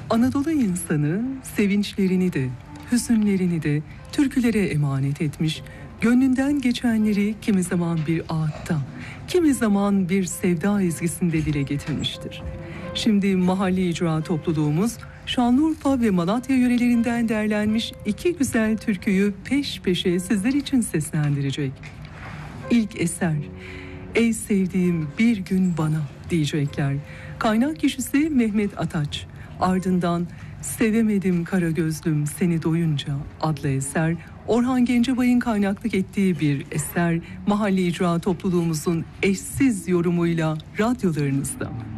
Anadolu insanı sevinçlerini de, hüzünlerini de türkülere emanet etmiş, gönlünden geçenleri kimi zaman bir ağıtta, kimi zaman bir sevda ezgisinde dile getirmiştir. Şimdi mahalli icra topluluğumuz Şanlıurfa ve Malatya yörelerinden derlenmiş iki güzel türküyü peş peşe sizler için seslendirecek. İlk eser, "Ey sevdiğim bir gün bana" diyecekler. Kaynak kişisi Mehmet Ataç. Ardından "Sevemedim kara gözlüm seni doyunca" adlı eser, Orhan Gencebay'ın kaynaklık ettiği bir eser, mahalli icra topluluğumuzun eşsiz yorumuyla radyolarınızda.